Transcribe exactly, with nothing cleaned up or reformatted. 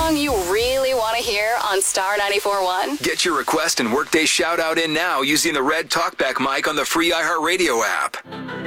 song you really want to hear on Star ninety-four point one? Get your request and Workday shout out in now using the red talkback mic on the free iHeartRadio app.